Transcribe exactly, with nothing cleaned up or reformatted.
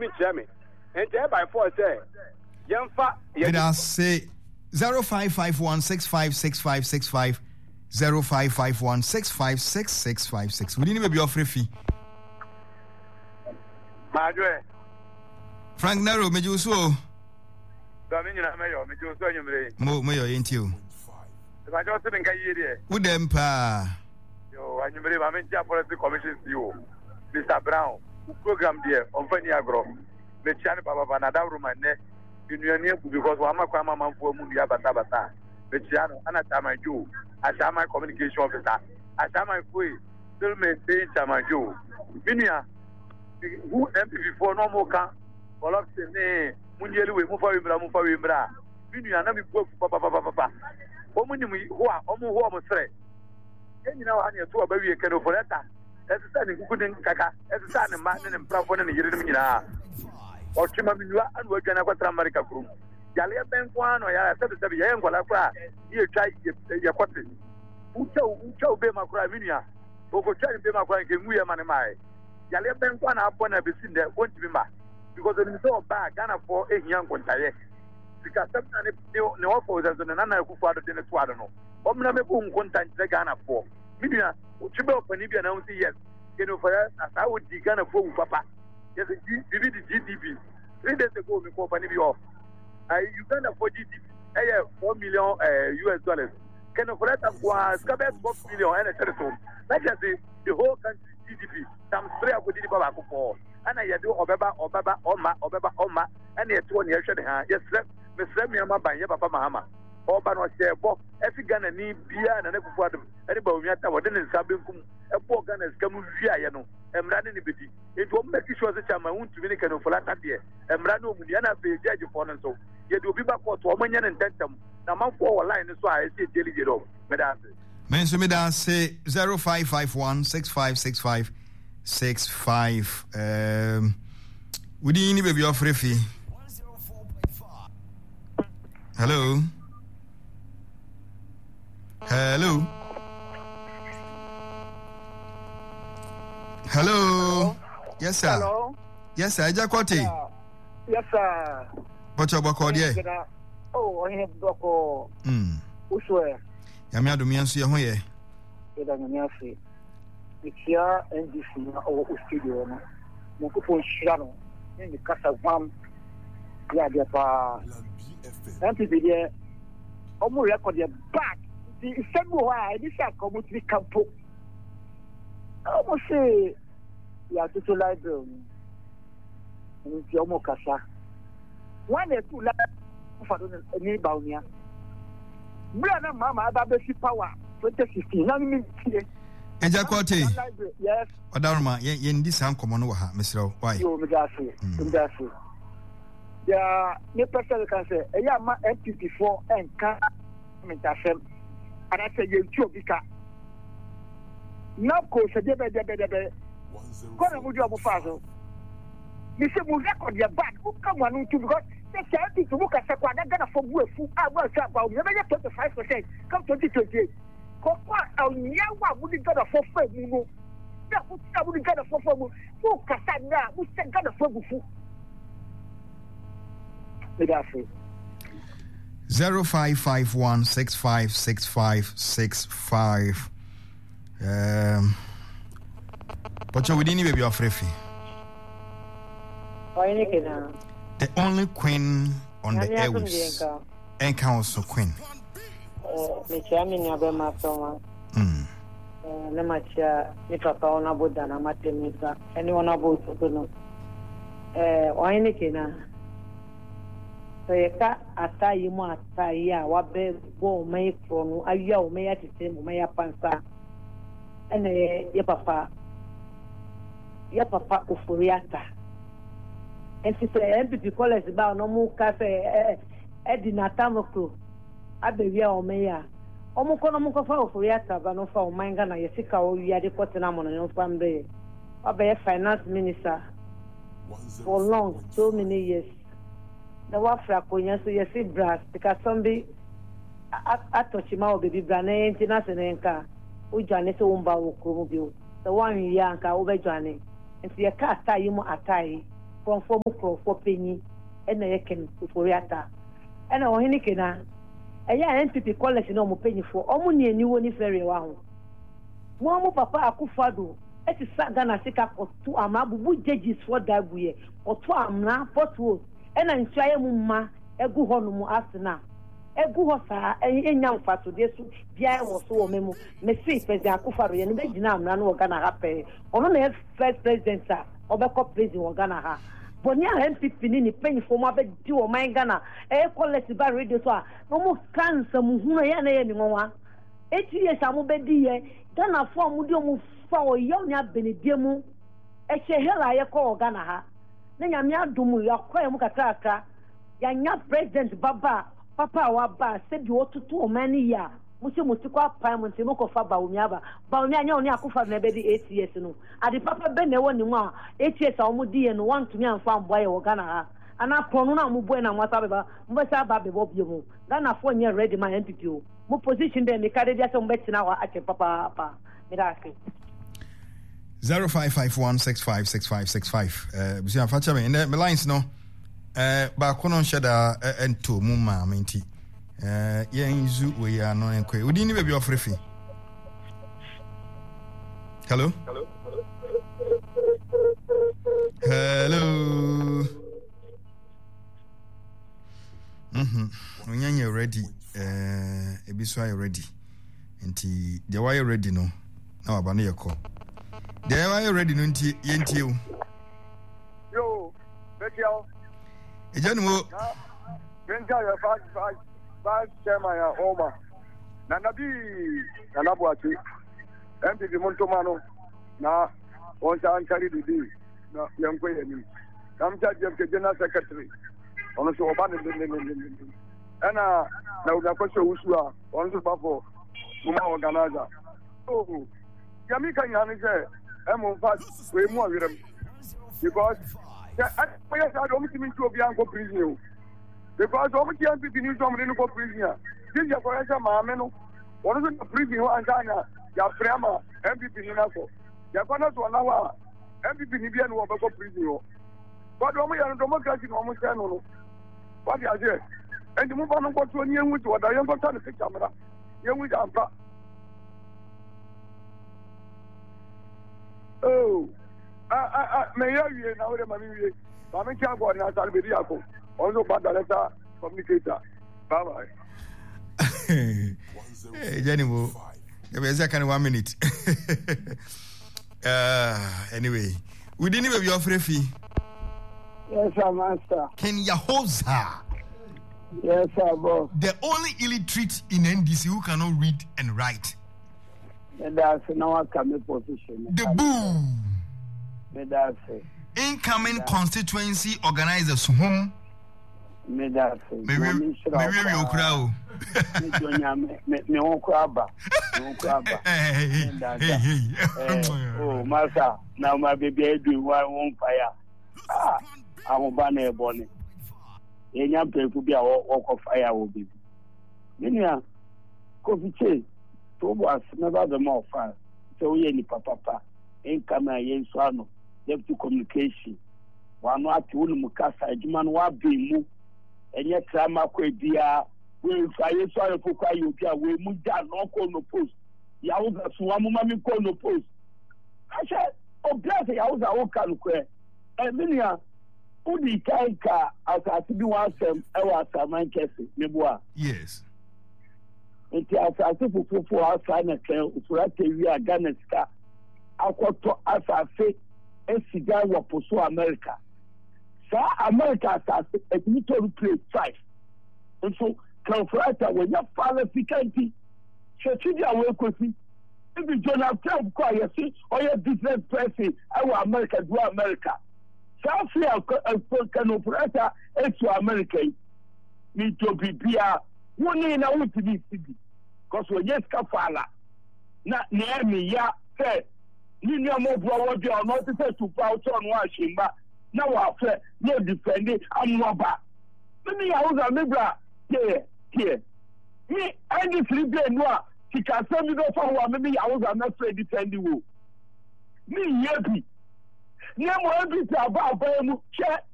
me chame. And there by four say, Yamfa, Let us say zero five five one six five six five six five zero five five one six five six six five six. We didn't be offer fee. Madre Frank Naro, me you so. Dominion, Mayor, me do so you may. Mo, Mayor, ain't you? If I just think I hear Would them pa? Yo, and you believe I'm in Policy Commission C E O, Mister Brown, who programmed there on Feniagro, the Channel Baba Vanada room and neck, Union because Wama man for Mundia Batabata, the Channel, and a time I do, I shall my communication officer, I shall my free, still maintain Chamaju. Minia, who M P before no more can, all of the name, Mundial, we move for Ibra, move for Ibra. Minia, not be book, Papa Papa. Omuni who are omu who am say. You know, I need to a baby can over that. As a son who couldn't caca, as a son and man and plafon and Yerimina. Or Chimamila and work in a America room. Yalia Ben one or Yaya said to the young Walafra, you try your quarter. Who shall be my cry, Minia? Who could try to be my cry, can we a man? Yalia Ben one upon a visit there won't be ma. Because it is so bad, Ghana for a young one. Because sometimes no offers and another who father didn't swallow. Omna me boom content the Ghana for. Midia, Chibo Panibia announced yes. You know, for us, as I would be Ghana for Papa. Yes, G D P. Three days ago, we call Panibio. I Uganda for G D P. I have four million U S dollars. Can of let up was Cabot four million and a territory. Like I say, the whole country G D P. Some three of the Baba for. And I do Obaba, Obaba, Oma, Obaba, Oma, and the two years. Yes, sir. Mister Miyama Banya Papa Mahama. Oba no share bo. Every Ghana ni bia na neku fadum. Anybody we ata wode ne nsabem e bo Ghana skamu via ye no. Emra ne bedi. It will make sure that chama won't be can for that there. Emra no mu na be judge for no so. Ye do bi ba court o manya ne ntentam. Na man for line so I say daily jedo. Me da say. Men so me da say zero five five one six five six five six five. Um we didn't even be offer fee. Hello. Hello. Hello. Yes, sir. Hello. Yes, sir. Jacote. Uh, yes, sir. What's your book here? Oh, I have Boko. Hmm. Uswe. Yamia do miansu ye ho ye. Eda nyamia fi. Ikia N D C na o studio no. Mo ko pon shira no. Ni kasa gwam. Ya dia pa. M P B there. Omo record there back. The same way this are come to the campo. Omo say ya to library. Ni ti omo kasa. One or two la for ni baunia. Bra na mama aba be si power twenty sixteen na mi tie. Jacote. Yes. Odaruma ye ye ndi san komo no ha mesrew. Why? Yo me da so. Me da so. Ya ne person can say e ya ma M P P four enka mentasem ana say ye ntu obika na ko se de be de be de be ko na mu di omo fa so ni se mu record ya bad ko ka mu anu tu because se se M P P mu ka se kwa na Ghana for bu efu a bu se agba o me be twenty-five percent come twenty twenty-eight ko kwa awnya wa bu di Ghana for fa mu no na ku ta bu di Ghana for fa mu ko ka sa na bu se Ghana for bu fu. Zero five five one six five six five six five. Um, but you didn't even be afraid. The only queen on the airwaves and council queen. Hmm. So yeka atayi mu atayi a wabe bo mai fonu ayi o mai atete mu mai apansa ene ye papa ye papa oforiata enti se M P P college ba no mu ka se edi na tamoko abewi o mai a o mu kono mu ko fa oforiata ba no fa o mai Ghana ye sika o wi ade kotena mo no fa mbe abe finance minister for long so many years. The wafra konya so yesi brass because somebody atochima o baby brand international nka o jane so umba wo kromo bio the one yanka o be jane nti ye ka atai mu atai from from nkrofo penyi ena ye ken foriata ena o hini kena eya N P P college na mo penyi fo omo ne aniwo ni fere wa ho mo mo papa Akufado eti sa Ghana sika kotu ama bubu judges for daguye kotu amna potwo ena nsuaye mu ma egu ho no mu asena egu ho saa enya mfato de so bia wo so wo memu me see president Akufado ye no be gina amna no Ghana ha pe ono na first president a obeko president wo Ghana ha boni a N P P ni ni penyi fo mo abedi wo man Ghana e collect ba radio so a no mo cancer mu hunu ya na ye ni nwa eti ye sa mo bedi ye Ghana fo mo di mo fa o yo nya benediemu e che hela ye ko Ghana ha na nya me adumu ya kwa mu kakaka ya nya president baba papa wa ba se bi otutu o mani ya mo se mo tikwa pa mo se mo ko fa ba o mi aba ba o mi anya oni Akufa na be di eight years no ade papa be na woni mu a eight years a mo di ye no want to me anfa mbo ye wo Ghana ha ana prono na mo boy na mo sa be ba mo be sa ba be bo bi mu Ghana fo nye ready my N P P o mo position dem me kade dia se mo betina wa ache papa papa me da ake zero five five one six five six five six five uh bisi afacha me me lines no eh ba kono nheda ento mu ma menti eh yen zu we ya no enkwe odi ni baby ofrefi hello hello hello mhm onyanya ready eh ebiso are ready enti the why ready no na waba no yeko the why ready no enti yenti o yo bekiao ejanu mo benja ya fast fast fast chairman ya Oma na nabi na nabuati M P Montomano na on sa ankari didi na yankwe yemi kamcha je general secretary ono so oba ne ana na unakoso usua ono so bafo muma organizer oh yami kan yani je emo fast we mu awirem because I yes I don't mean to be anko prison because o mo ti M P P ni so mo ni ko prison this ya for esa ma me no ono so prison o anzana ya frema M P P ni na so ya kwana so na wa M P P ni bia no wo be ko prison o but o mo ya no democracy no mo se no no what ya je and mo ba no ko to ni enwu ti oda yen ko ta ni picture mara yen wi ampa oh ah ah ah me ya wie na ore ma mi wie ba me cha go na sa be dia ko also bad director communicator bye bye eh Jenny mo e be say kan one minute uh anyway we didn't even be offer fee yes sir master Ken Yahoza yes sir boss the only illiterate in N D C who cannot read and write and that's now come position the boo me that's incoming constituency organizers home me that's me we me we okura o me donya me me okura ba me okura ba hey hey oh master now my baby do one on fire ah amoba na ebone enya peku bia wo fire wo baby menia kofiche to was never the more fire so we ni papa papa incoming yen so ano deputy communication wano ati wonu mukasa adwuma no wa bemu enye trama kwa bia we faye so ayo pokwa yo bia we mu da no ko no post ya wo ga so amuma mi ko no post acha obia se ya wo za wo kan ko e minia udi kai ka asasi bi wa sem e wa saman kese meboa yes enti asasi fufufu asa na kan ufura tewi aga na sika akoto asasi esiga wa poso America sa America asasi etimitori play five so confrata when you follow fikanti chechidi awe kosi ibi Donald Trump ko ayesi oye business person awa America do America sa fia confrata etu America ni to bibia woni na wuti bi sibi cause we yes ka fala na niami ya say ni ni mo bro wo de ono ti say to pa o ton wa shimba na wa fe no defend amwaba me ya uza me bra here here me any free day no a ti ka say me do fa wa me ya uza na free defend wo me ye bi ni mo bi ta ba ba mu che